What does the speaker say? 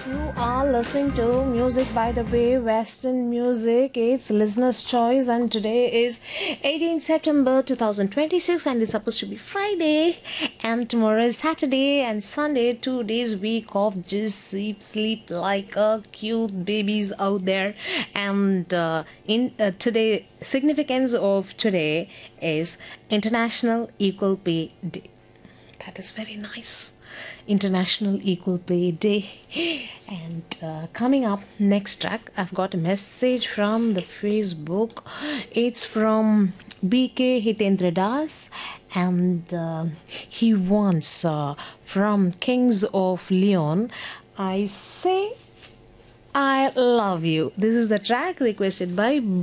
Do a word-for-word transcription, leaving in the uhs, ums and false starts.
You are listening to Music by the Bay, Western Music. It's listener's choice, and today is eighteenth September twenty twenty-six, and it's supposed to be Friday, and tomorrow is Saturday and Sunday. Two days week off. Just sleep, sleep like a cute babies out there. And uh, in uh, today, significance of today is International Equal Pay Day. That is very nice. International Equal Pay Day. And uh, coming up next track, I've got a message from the Facebook. It's from B K Hitendra Das, and uh, he wants uh, from Kings of Leon, I Say I Love You. This is the track requested by